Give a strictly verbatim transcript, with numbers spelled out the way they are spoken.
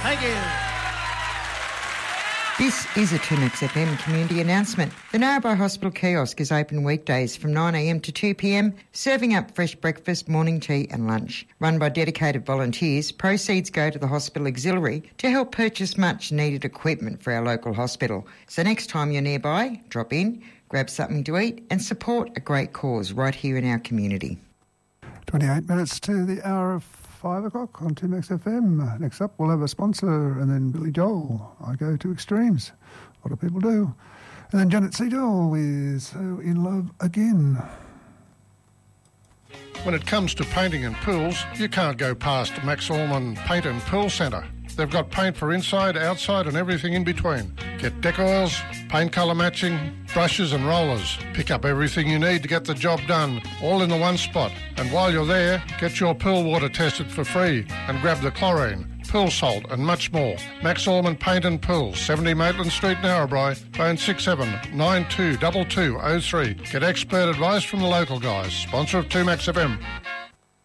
Thank you. This is a two Max F M community announcement. The Narrabri Hospital kiosk is open weekdays from nine a m to two p m, serving up fresh breakfast, morning tea and lunch. Run by dedicated volunteers, proceeds go to the hospital auxiliary to help purchase much needed equipment for our local hospital. So next time you're nearby, drop in, grab something to eat and support a great cause right here in our community. twenty-eight minutes to the hour of five o'clock on two Max F M. Next up, we'll have a sponsor and then Billy Joel. I go to extremes. A lot of people do. And then Janet Seidel with So In Love Again. When it comes to painting and pools, you can't go past Max Orman Paint and Pool Centre. They've got paint for inside, outside and everything in between. Get deck oils, paint colour matching, brushes and rollers. Pick up everything you need to get the job done, all in the one spot. And while you're there, get your pool water tested for free and grab the chlorine, pool salt and much more. Max Orman Paint and Pool, seventy Maitland Street, Narrabri. Phone six seven nine two two two oh three. Get expert advice from the local guys. Sponsor of two Max F M.